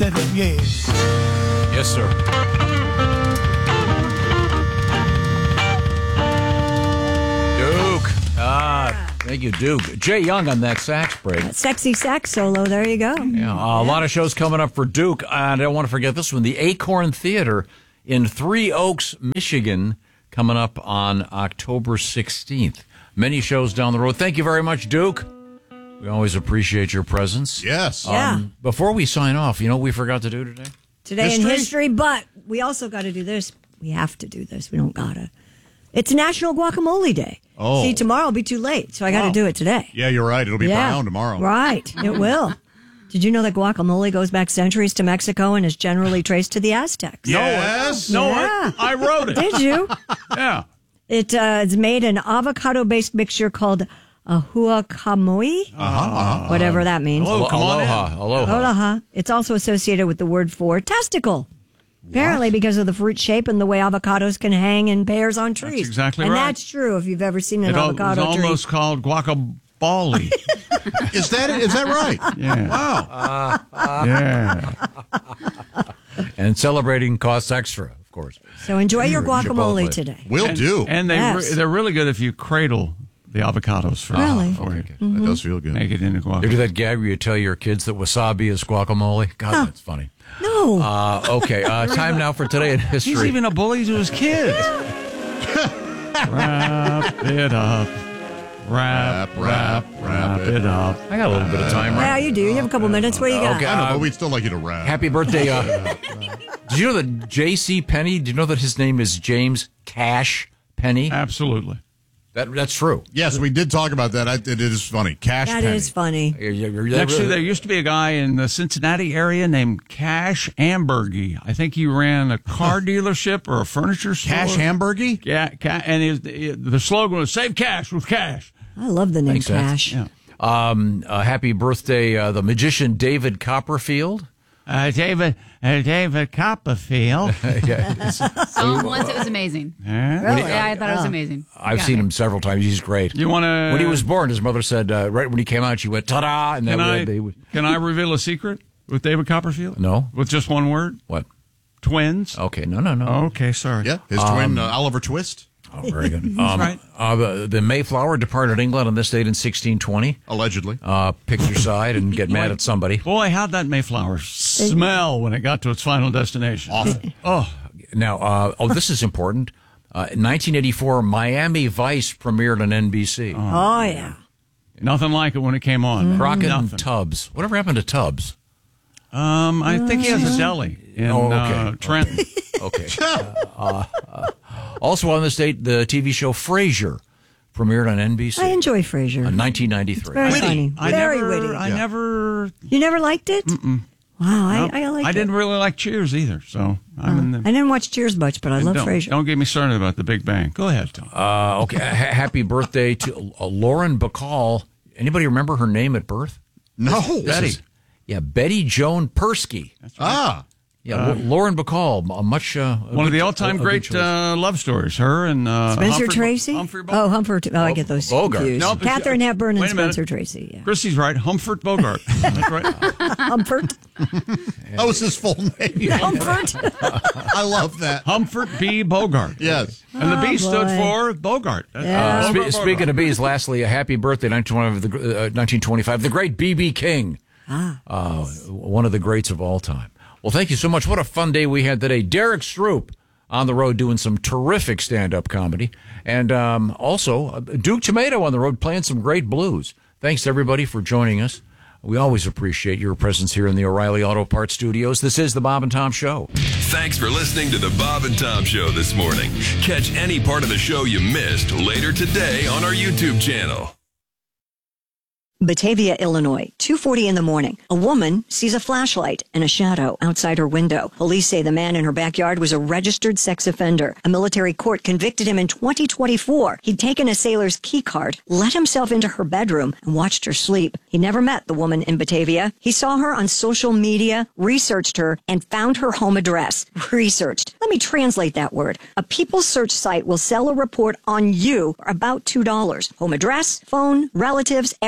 them, yes. Yes, sir. Duke. Thank you, Duke. Jay Young on that sax break. Sexy sax solo. There you go. Yeah, a lot of shows coming up for Duke. And I don't want to forget this one, the Acorn Theater in Three Oaks, Michigan, coming up on October 16th. Many shows down the road. Thank you very much, Duke. We always appreciate your presence. Yes. Before we sign off, you know what we forgot to do today? Today in history, but we also got to do this. We have to do this. We don't gotta. It's National Guacamole Day. Oh. See, tomorrow will be too late, so I got to do it today. Yeah, you're right. It'll be brown tomorrow. Right. It will. Did you know that guacamole goes back centuries to Mexico and is generally traced to the Aztecs? Yes. No, Yeah. I wrote it. Did you? Yeah. It's made an avocado-based mixture called a huacamole, whatever that means. Hello, come on in. Aloha. Aloha. It's also associated with the word for testicle. Apparently, because of the fruit shape and the way avocados can hang in pairs on trees. That's exactly and right. And that's true if you've ever seen an It avocado was tree. almost called guacamole. Is that right? Yeah. Wow. Yeah. And celebrating costs extra, of course. So enjoy your guacamole Chipotle. today. Will do. And Yes. they're really good if you cradle the avocados for Really? you. That does feel good. Make it into You guacamole. do that gag where you tell your kids that wasabi is guacamole? God, that's funny. No. Okay, time now for Today in History. He's even a bully to his kids. Wrap it up. Wrap it up. I got a little bit of time, yeah, right? you do. You have a couple minutes. What do you got? Okay. I know, but we'd still like you to rap. Happy birthday. Did you know that J.C. Penney, do you know that his name is James Cash Penny? Absolutely. That's true. Yes, we did talk about that. It is funny. Cash That Penny. is funny. Actually, there used to be a guy in the Cincinnati area named Cash Ambergy. I think he ran a car dealership or a furniture store. Cash Hamburgy? Yeah, and the slogan was "Save cash with cash." I love the name Makes sense. Cash. Yeah. Happy birthday, the magician David Copperfield. David Copperfield. Once it was amazing. Yeah, I thought it was amazing. I've seen him several times. He's great. You want to? When he was born, his mother said, right when he came out, she went, ta-da! And Can I reveal a secret with David Copperfield? No. With just one word? What? Twins? Okay, no. Okay, sorry. Yeah, his twin Oliver Twist. Oh, very good. Right. The Mayflower departed England on this date in 1620. Allegedly. Pick your side and get mad at somebody. Boy, how'd that Mayflower smell when it got to its final destination? Awful. Oh, now, this is important. 1984, Miami Vice premiered on NBC. Oh, yeah. Nothing like it when it came on. Crockett and Nothing. Tubbs. Whatever happened to Tubbs? I think he has a deli in Trenton. Okay. Also on this date, the TV show Frasier premiered on NBC. I enjoy Frasier. In 1993. Very funny. Very witty. You You never liked it? Wow, I liked it. I didn't really like Cheers either, so I'm in the... I didn't watch Cheers much, but I love Frasier. Don't get me started about the Big Bang. Go ahead, Tom. Okay. Happy birthday to Lauren Bacall. Anybody remember her name at birth? No. Betty Joan Persky. Yeah, Lauren Bacall, one of the all-time great love stories. Her and Spencer Tracy? Humphrey Bogart. Oh, Humphrey. Oh, I get those Bogart. confused. No, but Catherine Hepburn and wait a minute. Spencer Tracy. Yeah. Christy's right. Humphrey Bogart. That's right. Humphrey. That was his full name. Humphrey. I love that. Humphrey B. Bogart. Yes. And the B stood boy. for Bogart. Yeah. Bogart. Speaking of bees, lastly, a happy birthday, 1925, the great B.B. King. One of the greats of all time. Well, thank you so much. What a fun day we had today. Derek Stroop on the road doing some terrific stand-up comedy. And also, Duke Tomato on the road playing some great blues. Thanks to everybody for joining us. We always appreciate your presence here in the O'Reilly Auto Parts Studios. This is the Bob and Tom Show. Thanks for listening to the Bob and Tom Show this morning. Catch any part of the show you missed later today on our YouTube channel. Batavia, Illinois, 2:40 in the morning. A woman sees a flashlight and a shadow outside her window. Police say the man in her backyard was a registered sex offender. A military court convicted him in 2024. He'd taken a sailor's key card, let himself into her bedroom, and watched her sleep. He never met the woman in Batavia. He saw her on social media, researched her, and found her home address. Researched. Let me translate that word. A people search site will sell a report on you for about $2. Home address, phone, relatives, everywhere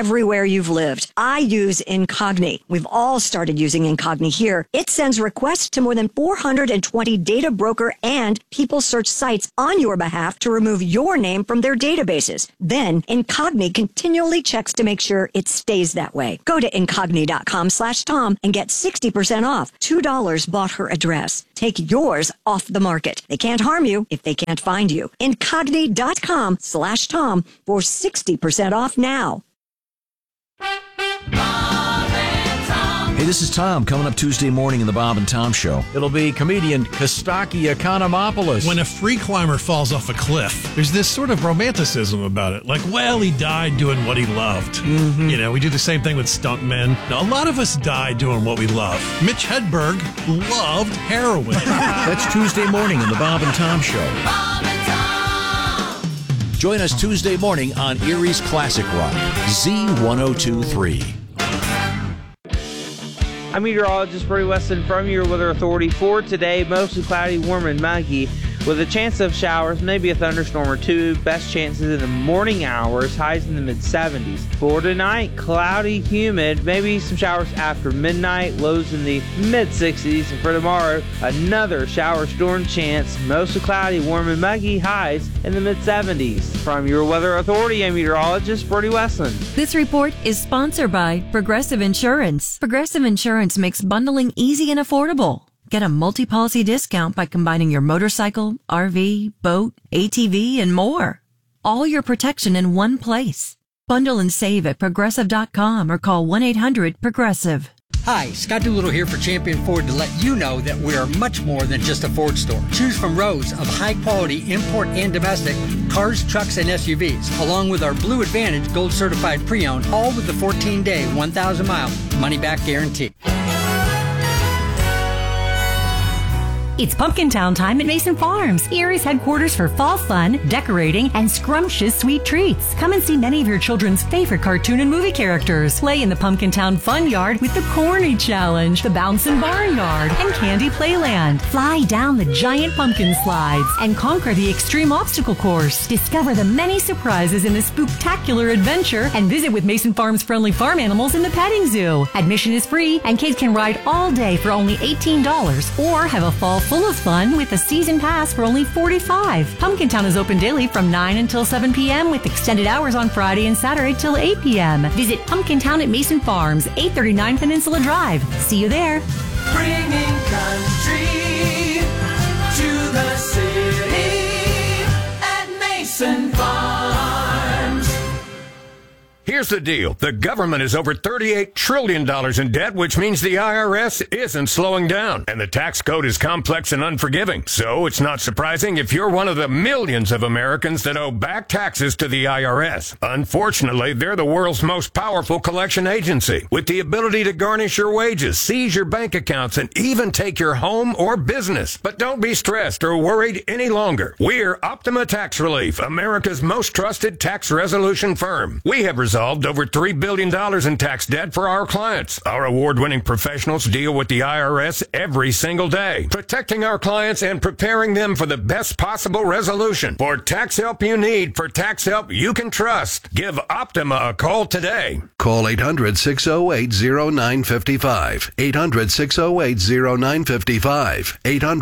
where you've lived. I use Incogni. We've all started using Incogni here. It sends requests to more than 420 data broker and people search sites on your behalf to remove your name from their databases. Then Incogni continually checks to make sure it stays that way. Go to Incogni.com/Tom and get 60% off. $2 bought her address. Take yours off the market. They can't harm you if they can't find you. Incogni.com/Tom for 60% off now. Hey, this is Tom coming up Tuesday morning in the Bob and Tom Show. It'll be comedian Kostaki Economopoulos. When a free climber falls off a cliff, there's this sort of romanticism about it. Like, well, he died doing what he loved. Mm-hmm. You know, we do the same thing with stuntmen. Now, a lot of us die doing what we love. Mitch Hedberg loved heroin. That's Tuesday morning in the Bob and Tom Show. Bob and Tom. Join us Tuesday morning on Erie's Classic Rock, Z1023. I'm meteorologist Brady Weston from your Weather Authority. For today, mostly cloudy, warm, and muggy, with a chance of showers, maybe a thunderstorm or two. Best chances in the morning hours, highs in the mid-70s. For tonight, cloudy, humid, maybe some showers after midnight, lows in the mid-60s. And for tomorrow, another shower storm chance, mostly cloudy, warm, and muggy, highs in the mid-70s. From your Weather Authority, I'm meteorologist Brady Weston. This report is sponsored by Progressive Insurance. Progressive Insurance makes bundling easy and affordable. Get a multi-policy discount by combining your motorcycle, RV, boat, ATV, and more. All your protection in one place. Bundle and save at Progressive.com or call 1-800-PROGRESSIVE. Hi, Scott Doolittle here for Champion Ford to let you know that we are much more than just a Ford store. Choose from rows of high-quality import and domestic cars, trucks, and SUVs, along with our Blue Advantage Gold Certified Pre-Owned, all with the 14-day, 1,000-mile money-back guarantee. It's Pumpkin Town time at Mason Farms, Erie's headquarters for fall fun, decorating, and scrumptious sweet treats. Come and see many of your children's favorite cartoon and movie characters. Play in the Pumpkin Town Fun Yard with the Corny Challenge, the Bouncin' Barnyard, and Candy Playland. Fly down the giant pumpkin slides and conquer the extreme obstacle course. Discover the many surprises in this spooktacular adventure and visit with Mason Farms friendly farm animals in the petting zoo. Admission is free and kids can ride all day for only $18 or have a fall full of fun with a season pass for only $45. Pumpkin Town is open daily from 9 until 7 p.m. with extended hours on Friday and Saturday till 8 p.m. Visit Pumpkin Town at Mason Farms, 839 Peninsula Drive. See you there. Bringing country to the city at Mason Farms. Here's the deal. The government is over $38 trillion in debt, which means the IRS isn't slowing down. And the tax code is complex and unforgiving. So it's not surprising if you're one of the millions of Americans that owe back taxes to the IRS. Unfortunately, they're the world's most powerful collection agency, with the ability to garnish your wages, seize your bank accounts, and even take your home or business. But don't be stressed or worried any longer. We're Optima Tax Relief, America's most trusted tax resolution firm. We have resolved over $3 billion in tax debt for our clients. Our award-winning professionals deal with the IRS every single day, protecting our clients and preparing them for the best possible resolution. For tax help you need, for tax help you can trust, give Optima a call today. Call 800-608-0955. 800-608-0955.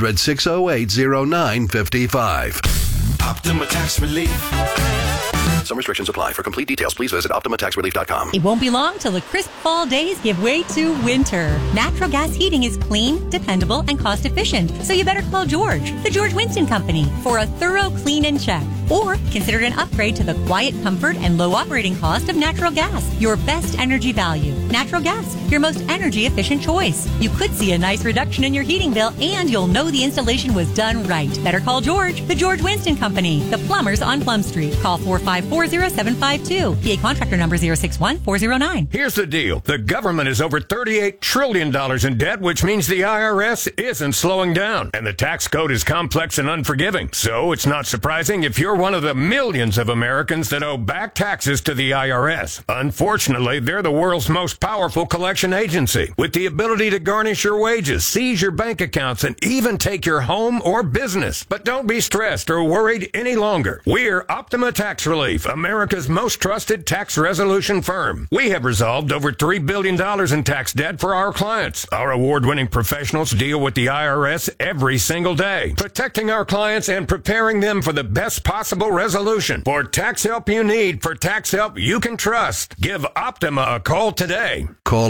800-608-0955. Optima Tax Relief. Some restrictions apply. For complete details, please visit OptimaTaxRelief.com. It won't be long till the crisp fall days give way to winter. Natural gas heating is clean, dependable, and cost efficient. So you better call George, the George Winston Company, for a thorough clean and check. Or consider it an upgrade to the quiet comfort and low operating cost of natural gas. Your best energy value. Natural gas, your most energy efficient choice. You could see a nice reduction in your heating bill, and you'll know the installation was done right. Better call George, the George Winston Company, the plumbers on Plum Street. Call 4540752. PA contractor number 061409. Here's the deal. The government is over $38 trillion in debt, which means the IRS isn't slowing down. And the tax code is complex and unforgiving. So it's not surprising if you're you're one of the millions of Americans that owe back taxes to the IRS. Unfortunately, they're the world's most powerful collection agency, with the ability to garnish your wages, seize your bank accounts, and even take your home or business. But don't be stressed or worried any longer. We're Optima Tax Relief, America's most trusted tax resolution firm. We have resolved over $3 billion in tax debt for our clients. Our award-winning professionals deal with the IRS every single day, protecting our clients and preparing them for the best possible resolution. For tax help you need, for tax help you can trust, give Optima a call today. Call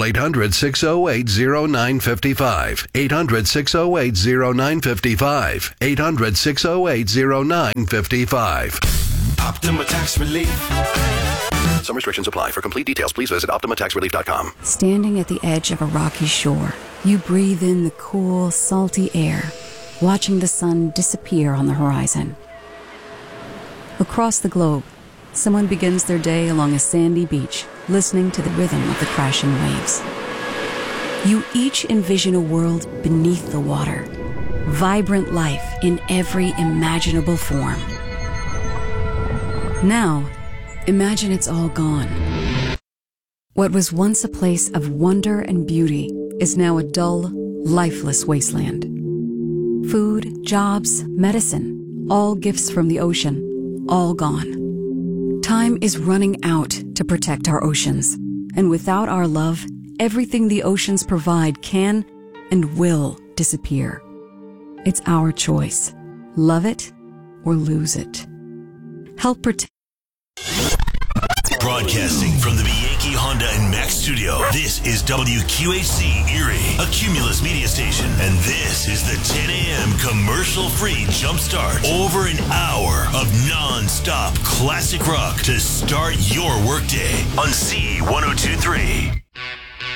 800-608-0955. 800-608-0955. 800-608-0955. Optima Tax Relief. Some restrictions apply. For complete details, please visit OptimaTaxRelief.com. Standing at the edge of a rocky shore, you breathe in the cool, salty air, watching the sun disappear on the horizon. Across the globe, someone begins their day along a sandy beach, listening to the rhythm of the crashing waves. You each envision a world beneath the water, vibrant life in every imaginable form. Now, imagine it's all gone. What was once a place of wonder and beauty is now a dull, lifeless wasteland. Food, jobs, medicine, all gifts from the ocean, all gone. Time is running out to protect our oceans, and without our love, everything the oceans provide can and will disappear. It's our choice. Love it or lose it. Help protect. Broadcasting from the Bianchi Honda and Mack studio, this is WQAC Erie, a Cumulus media station, and this is the 10 a.m. commercial-free jumpstart. Over an hour of non-stop classic rock to start your workday on C1023.